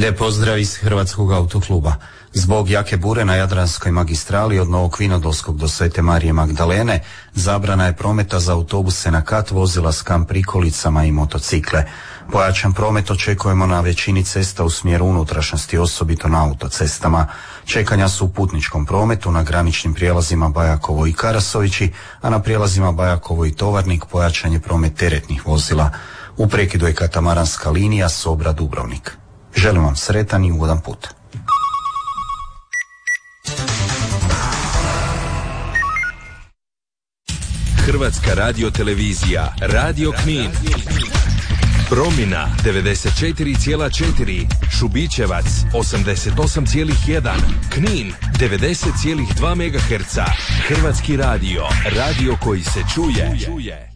Lijep pozdrav iz Hrvatskog autokluba. Zbog jake bure na Jadranskoj magistrali od Novog Vinodolskog do Svete Marije Magdalene zabrana je prometa za autobuse na kat, vozila s kamp prikolicama i motocikle. Pojačan promet očekujemo na većini cesta u smjeru unutrašnjosti, osobito na autocestama. Čekanja su u putničkom prometu na graničnim prijelazima Bajakovo i Karasovići, a na prijelazima Bajakovo i Tovarnik pojačan je promet teretnih vozila. U prekidu je katamaranska linija Sobra-Dubrovnik. Želim vam sretan i ugodan put. Hrvatska radiotelevizija, Radio Knin. Promina 94,4, Šubićevac 88,1, Knin 90,2 MHz. Hrvatski radio, radio koji se čuje.